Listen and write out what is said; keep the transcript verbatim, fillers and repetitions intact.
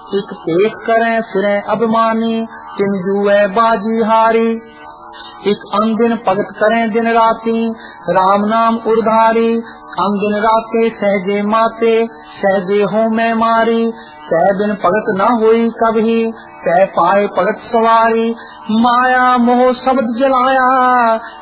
एक पेख करें फिरें अभिमानी, तिन जुए बाजी हारी। एक अंदिन भगत करें दिन राती, राम नाम उर्धारी। अंदिन राते सहजे माते, सहजे हो मैं मारी। तै बिन भगत न होई कभी, तै पाए भगत सवारी। माया मोह शब्द जलाया,